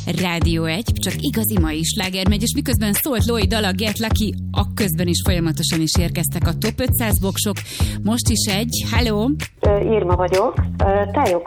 Rádió 1, csak igazi mai sláger megy, és miközben szólt Lói dala Get Lucky, akközben is folyamatosan is érkeztek a Top 500 voksok. Most is egy. Hello! Irma vagyok.